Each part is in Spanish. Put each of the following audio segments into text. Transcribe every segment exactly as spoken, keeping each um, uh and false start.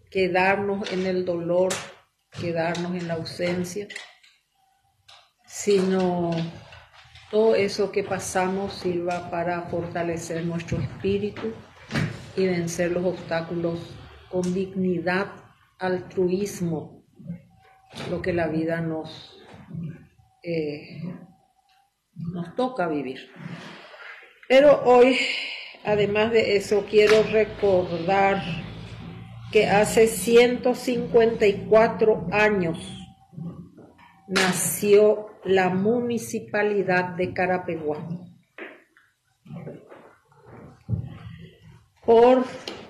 quedarnos en el dolor, quedarnos en la ausencia, sino todo eso que pasamos sirva para fortalecer nuestro espíritu y vencer los obstáculos con dignidad, altruismo, lo que la vida nos, eh, nos toca vivir. Pero hoy, además de eso, quiero recordar que hace ciento cincuenta y cuatro años nació la Municipalidad de Carapeguá. Por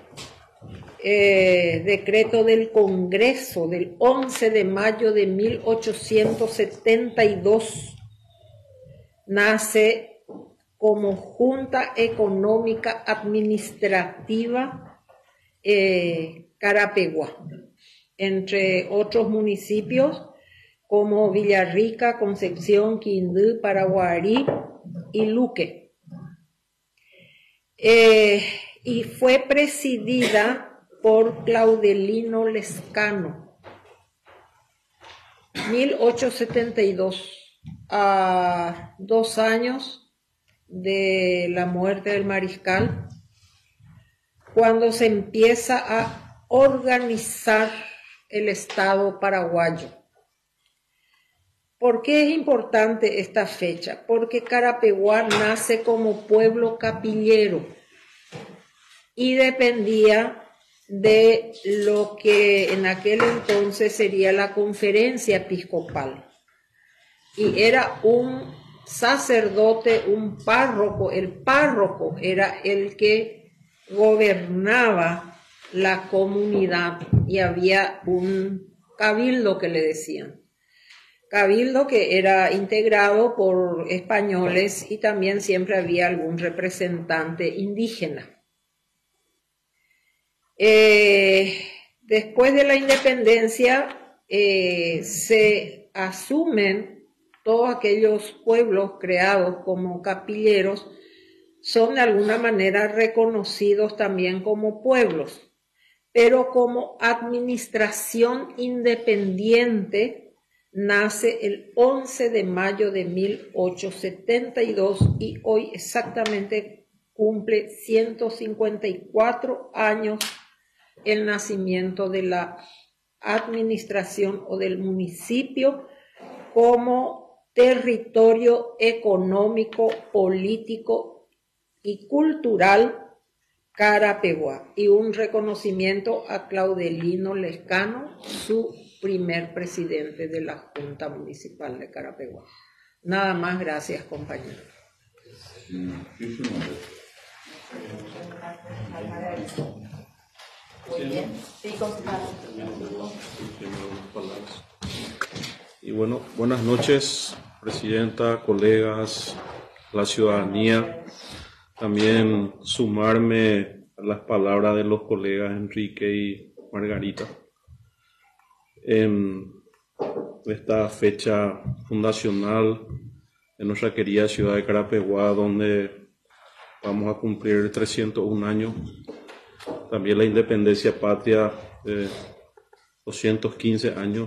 eh, decreto del Congreso del once de mayo de mil ochocientos setenta y dos, nace como Junta Económica Administrativa eh, Carapeguá, entre otros municipios como Villarrica, Concepción, Quindú, Paraguarí y Luque. Eh, y fue presidida por Claudelino Lescano, mil ochocientos setenta y dos, a dos años de la muerte del mariscal, cuando se empieza a organizar el Estado paraguayo. ¿Por qué es importante esta fecha? Porque Carapeguá nace como pueblo capillero y dependía de lo que en aquel entonces sería la conferencia episcopal. Y era un sacerdote, un párroco, el párroco era el que gobernaba la comunidad y había un cabildo que le decían. Cabildo que era integrado por españoles y también siempre había algún representante indígena. Eh, después de la independencia eh, se asumen todos aquellos pueblos creados como capilleros, son de alguna manera reconocidos también como pueblos, pero como administración independiente nace el once de mayo de mil ochocientos setenta y dos y hoy exactamente cumple ciento cincuenta y cuatro años el nacimiento de la administración o del municipio como territorio económico, político y cultural Carapeguá, y un reconocimiento a Claudelino Lescano, su primer presidente de la Junta Municipal de Carapeguá. Nada más, gracias, compañero. Muy bien. Y bueno, buenas noches, presidenta, colegas, la ciudadanía. También sumarme a las palabras de los colegas Enrique y Margarita en esta fecha fundacional de nuestra querida ciudad de Carapeguá, donde vamos a cumplir trescientos un años. También la independencia patria de doscientos quince años.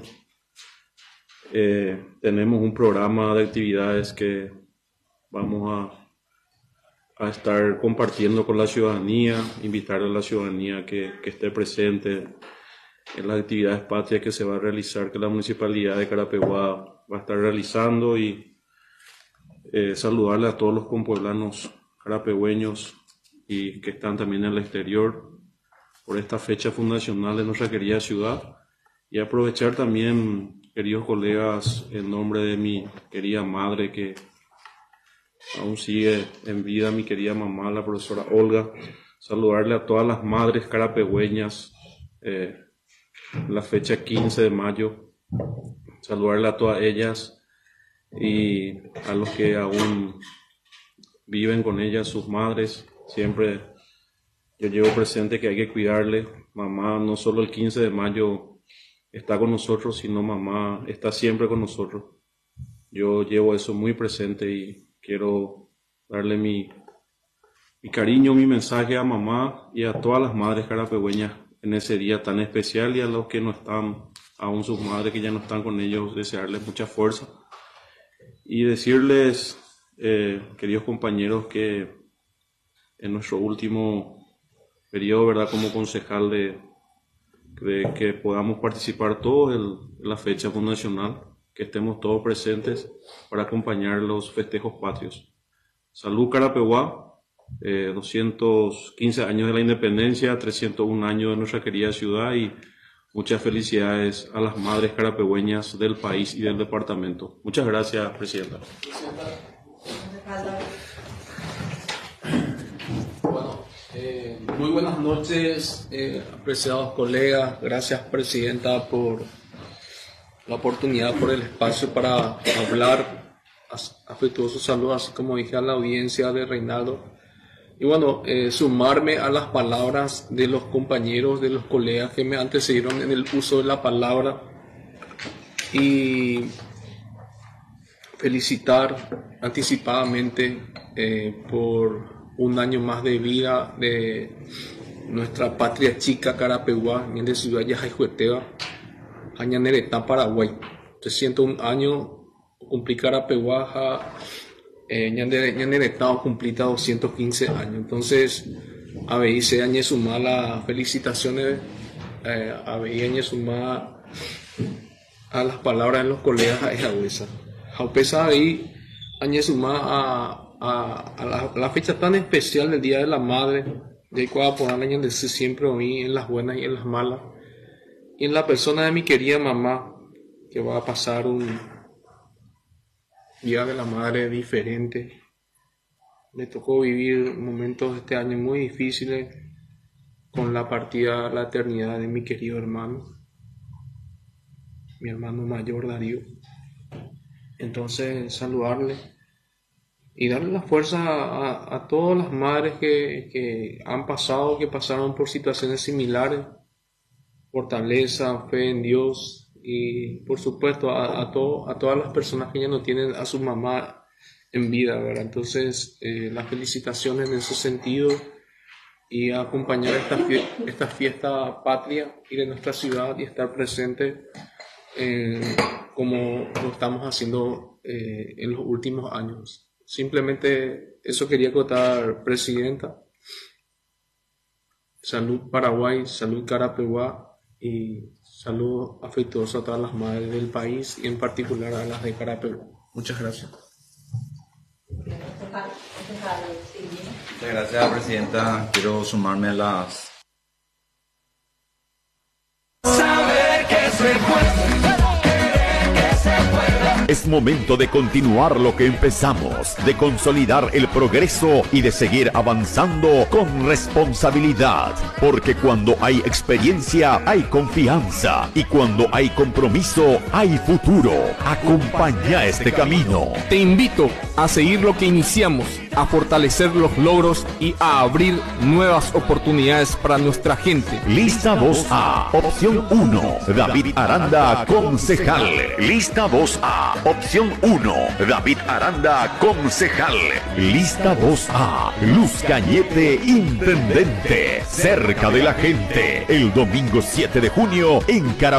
Eh, tenemos un programa de actividades que vamos a a estar compartiendo con la ciudadanía, invitar a la ciudadanía que, que esté presente en las actividades patrias que se va a realizar, que la Municipalidad de Carapeguá va a estar realizando, y eh, saludarle a todos los compueblanos carapegüeños y que están también en el exterior por esta fecha fundacional de nuestra querida ciudad, y aprovechar también, queridos colegas, en nombre de mi querida madre que aún sigue en vida, mi querida mamá, la profesora Olga, saludarle a todas las madres carapegüeñas, eh, la fecha quince de mayo, saludarle a todas ellas y a los que aún viven con ellas, sus madres. Siempre yo llevo presente que hay que cuidarle. Mamá no solo el quince de mayo está con nosotros, sino mamá está siempre con nosotros. Yo llevo eso muy presente y quiero darle mi, mi cariño, mi mensaje a mamá y a todas las madres carapegüeñas en ese día tan especial, y a los que no están, aún sus madres que ya no están con ellos, desearles mucha fuerza y decirles, eh, queridos compañeros, que en nuestro último periodo, ¿verdad?, como concejal, de, de que podamos participar todos en la fecha fundacional, que estemos todos presentes para acompañar los festejos patrios. Salud Carapeguá, eh, doscientos quince años de la independencia, trescientos uno años de nuestra querida ciudad, y muchas felicidades a las madres carapegüeñas del país y del departamento. Muchas gracias, Presidenta. Bueno, eh, muy buenas noches, eh, apreciados colegas. Gracias, Presidenta, por la oportunidad, por el espacio para hablar. Afectuoso saludo, así como dije, a la audiencia de Reinaldo. Y bueno, eh, sumarme a las palabras de los compañeros, de los colegas que me antecedieron en el uso de la palabra, y felicitar anticipadamente eh, por un año más de vida de nuestra patria chica Carapeguá, de Ciudad Yajaijuetega, Añaneretá, Paraguay. trescientos un años cumplí Carapeguá, eh, Ñaneretá cumplita doscientos quince años. Entonces, a ver, se añe sumar las felicitaciones, eh, a ver, añe sumar a las palabras de los colegas a esa huesa. A pesar de ahí, añe sumar a, a, a, la, a la fecha tan especial del Día de la Madre, de cual por año decir siempre oí en las buenas y en las malas, y en la persona de mi querida mamá, que va a pasar un Día de la Madre diferente. Me tocó vivir momentos este año muy difíciles con la partida a la eternidad de mi querido hermano, mi hermano mayor Darío. Entonces, saludarle y darle la fuerza a, a todas las madres que, que han pasado, que pasaron por situaciones similares. Fortaleza, fe en Dios. Y por supuesto a, a, todo, a todas las personas que ya no tienen a su mamá en vida, ¿verdad? Entonces, eh, las felicitaciones en ese sentido, y a acompañar esta, fie esta fiesta patria y de nuestra ciudad, y estar presente eh, como lo estamos haciendo eh, en los últimos años. Simplemente eso quería acotar, Presidenta. Salud Paraguay, salud Carapeguá, y saludos afectuosos a todas las madres del país, y en particular a las de Carapeguá. Muchas gracias. Muchas gracias, Presidenta. Quiero sumarme a las... Saber que se puede. Es momento de continuar lo que empezamos, de consolidar el progreso y de seguir avanzando con responsabilidad, porque cuando hay experiencia hay confianza, y cuando hay compromiso hay futuro. Acompaña este camino. Te invito a seguir lo que iniciamos, a fortalecer los logros y a abrir nuevas oportunidades para nuestra gente. Lista dos A, opción uno, David Aranda, concejal. Lista dos A, opción uno, David Aranda, concejal. Lista dos A, Luz Cañete, intendente. Cerca de la gente, el domingo siete de junio en Carapeguá.